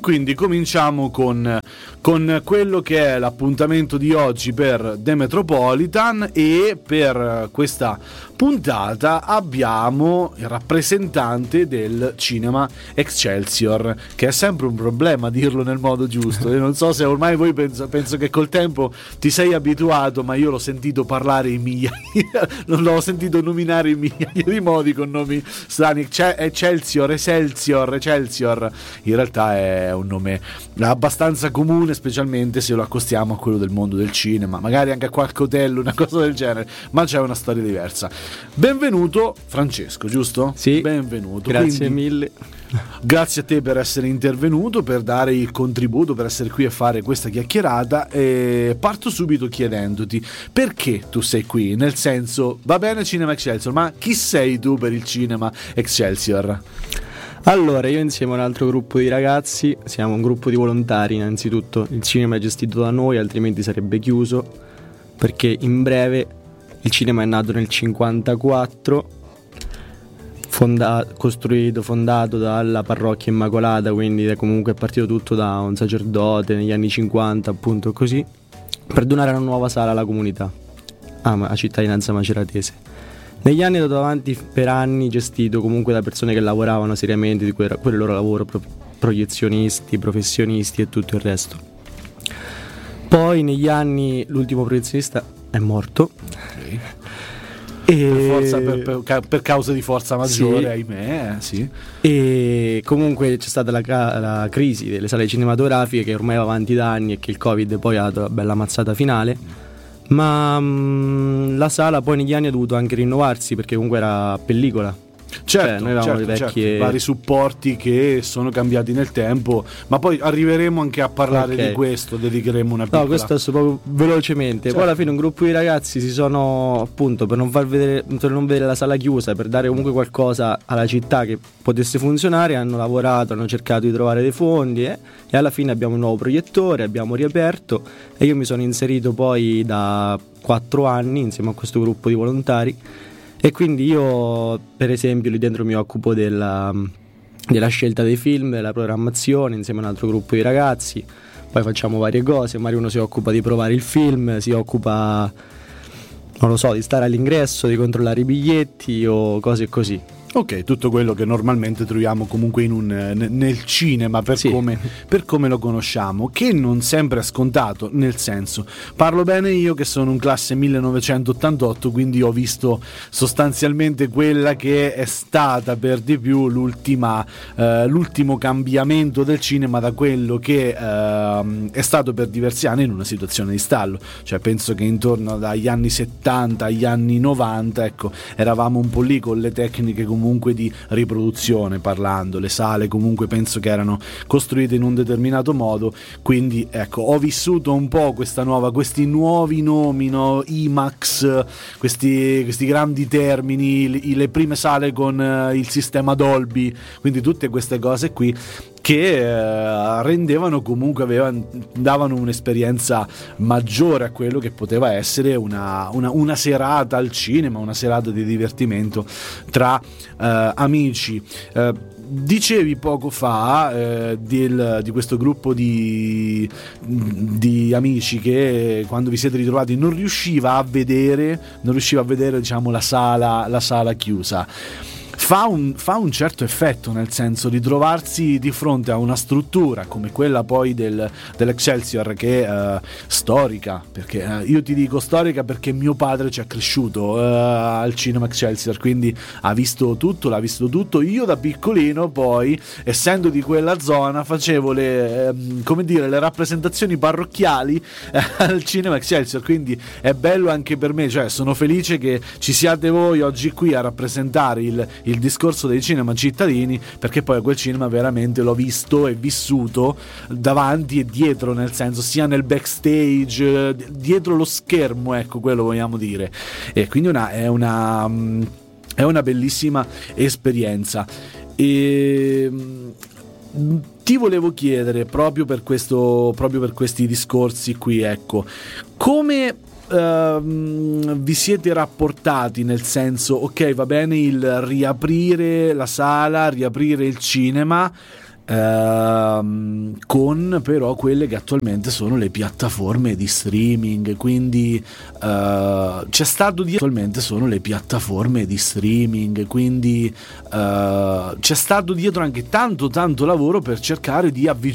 quindi cominciamo con quello che è l'appuntamento di oggi per The Metropolitan, e per questa puntata abbiamo il rappresentante del cinema Excelsior, che è sempre un problema dirlo nel modo giusto. Io non so se ormai voi penso che col tempo ti sei abituato, ma io l'ho sentito parlare in migliaia, non l'ho sentito nominare in migliaia di modi con nomi strani. Excelsior, in realtà è un nome abbastanza comune, specialmente se lo accostiamo a quello del mondo del cinema, magari anche a qualche hotel, una cosa del genere, ma c'è una storia diversa. Benvenuto Francesco, giusto? Sì. Benvenuto. Grazie mille. Grazie a te per essere intervenuto, per dare il contributo, per essere qui a fare questa chiacchierata. E parto subito chiedendoti perché tu sei qui, nel senso, va bene Cinema Excelsior, ma chi sei tu per il Cinema Excelsior? Allora, io insieme a un altro gruppo di ragazzi, siamo un gruppo di volontari innanzitutto. Il cinema è gestito da noi, altrimenti sarebbe chiuso, perché in breve il cinema è nato nel 1954, fondato dalla parrocchia Immacolata, quindi comunque è partito tutto da un sacerdote negli anni 50, appunto così, per donare una nuova sala alla comunità, a cittadinanza maceratese. Negli anni è andato avanti per anni, gestito comunque da persone che lavoravano seriamente, di cui era quello il loro lavoro, proiezionisti, professionisti e tutto il resto. Poi negli anni l'ultimo proiezionista è morto. Okay. E... per causa di forza maggiore, sì. Ahimè, sì. E comunque c'è stata la crisi delle sale cinematografiche, che ormai va avanti da anni, e che il Covid poi ha dato la bella mazzata finale. Ma la sala poi negli anni ha dovuto anche rinnovarsi, perché comunque era a pellicola. Certo, noi avevamo certo, le vecchie... vari supporti che sono cambiati nel tempo, ma poi arriveremo anche a parlare di questo, dedicheremo una piccola... No, questo adesso proprio velocemente. Certo. Poi alla fine un gruppo di ragazzi si sono, appunto, per non vedere la sala chiusa, per dare comunque qualcosa alla città che potesse funzionare, hanno lavorato, hanno cercato di trovare dei fondi, e alla fine abbiamo un nuovo proiettore, abbiamo riaperto, e io mi sono inserito poi da 4 anni insieme a questo gruppo di volontari. E quindi io, per esempio, lì dentro mi occupo della scelta dei film, della programmazione, insieme a un altro gruppo di ragazzi. Poi facciamo varie cose, magari uno si occupa di provare il film, si occupa, non lo so, di stare all'ingresso, di controllare i biglietti o cose così. Ok, tutto quello che normalmente troviamo comunque nel cinema, per come lo conosciamo, che non sempre è scontato, nel senso, parlo bene io che sono un classe 1988, quindi ho visto sostanzialmente quella che è stata per di più l'ultimo cambiamento del cinema da quello che è stato per diversi anni in una situazione di stallo. Cioè penso che intorno dagli anni 70 agli anni 90, ecco, eravamo un po' lì con le tecniche comunque di riproduzione, parlando, le sale comunque penso che erano costruite in un determinato modo, quindi ecco, ho vissuto un po' questi nuovi nomi, no? IMAX, questi grandi termini, le prime sale con il sistema Dolby, quindi tutte queste cose qui che rendevano comunque, davano un'esperienza maggiore a quello che poteva essere una serata al cinema, una serata di divertimento tra amici. Dicevi poco fa di questo gruppo di amici che quando vi siete ritrovati non riusciva a vedere diciamo la sala chiusa. Fa un certo effetto, nel senso di trovarsi di fronte a una struttura come quella poi dell'Excelsior, che è storica, perché io ti dico storica perché mio padre ci ha cresciuto al cinema Excelsior, quindi l'ha visto tutto. Io da piccolino poi, essendo di quella zona, facevo le rappresentazioni parrocchiali al cinema Excelsior, quindi è bello anche per me, cioè sono felice che ci siate voi oggi qui a rappresentare il discorso dei cinema cittadini, perché poi quel cinema veramente l'ho visto e vissuto davanti e dietro, nel senso sia nel backstage, dietro lo schermo, ecco, quello vogliamo dire, e quindi è una bellissima esperienza. E ti volevo chiedere, proprio per questi discorsi qui, ecco, come vi siete rapportati, nel senso, ok, va bene il riaprire la sala, riaprire il cinema, con però quelle che attualmente sono le piattaforme di streaming, quindi c'è stato dietro anche tanto lavoro per cercare di avvicinare